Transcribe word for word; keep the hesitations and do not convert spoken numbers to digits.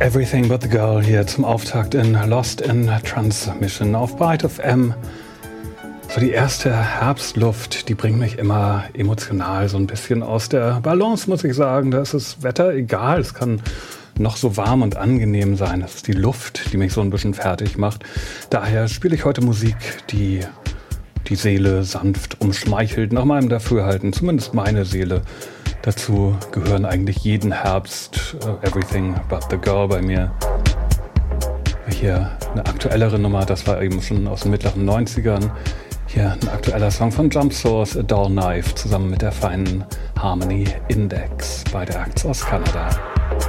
Everything But The Girl hier zum Auftakt in Lost in Transmission auf Bright F M. So die erste Herbstluft, die bringt mich immer emotional so ein bisschen aus der Balance, muss ich sagen. Da ist das Wetter egal, es kann noch so warm und angenehm sein. Es ist die Luft, die mich so ein bisschen fertig macht. Daher spiele ich heute Musik, die die Seele sanft umschmeichelt, nach meinem Dafürhalten, zumindest meine Seele. Dazu gehören eigentlich jeden Herbst uh, Everything But The Girl bei mir. Hier eine aktuellere Nummer, das war eben schon aus den mittleren neunzigern. Hier ein aktueller Song von Jump Source, A Dull Knife, zusammen mit der feinen Harmony Index bei der Acts aus Kanada.